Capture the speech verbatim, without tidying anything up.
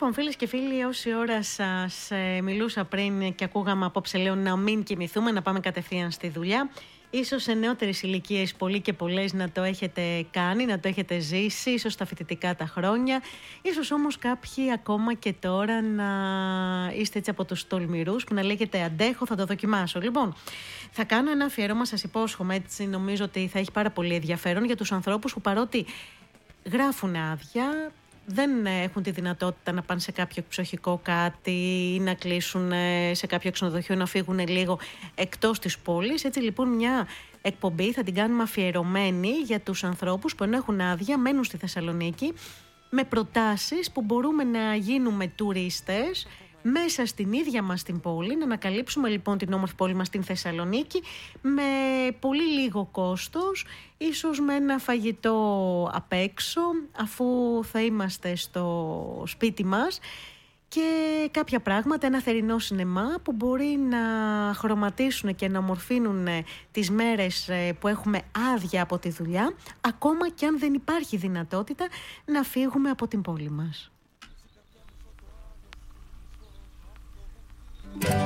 Λοιπόν, φίλες και φίλοι, όση ώρα σας ε, μιλούσα πριν και ακούγαμε απόψε, λέω να μην κοιμηθούμε, να πάμε κατευθείαν στη δουλειά. Ίσως σε νεότερες ηλικίες πολλοί και πολλές να το έχετε κάνει, να το έχετε ζήσει, ίσως στα φοιτητικά τα χρόνια. Ίσως όμως κάποιοι ακόμα και τώρα να είστε έτσι από τους τολμηρούς που να λέγετε αντέχω, θα το δοκιμάσω. Λοιπόν, θα κάνω ένα αφιέρωμα, σας υπόσχομαι, έτσι νομίζω ότι θα έχει πάρα πολύ ενδιαφέρον για τους ανθρώπους που παρότι γράφουν άδεια, δεν έχουν τη δυνατότητα να πάνε σε κάποιο εξοχικό κάτι ή να κλείσουν σε κάποιο ξενοδοχείο, να φύγουν λίγο εκτός της πόλης. Έτσι λοιπόν μια εκπομπή θα την κάνουμε αφιερωμένη για τους ανθρώπους που ενώ έχουν άδεια μένουν στη Θεσσαλονίκη, με προτάσεις που μπορούμε να γίνουμε τουρίστες μέσα στην ίδια μας την πόλη, να ανακαλύψουμε λοιπόν την όμορφη πόλη μας στην Θεσσαλονίκη με πολύ λίγο κόστος, ίσως με ένα φαγητό απ' έξω αφού θα είμαστε στο σπίτι μας και κάποια πράγματα, ένα θερινό σινεμά που μπορεί να χρωματίσουν και να ομορφύνουν τις μέρες που έχουμε άδεια από τη δουλειά, ακόμα και αν δεν υπάρχει δυνατότητα να φύγουμε από την πόλη μας.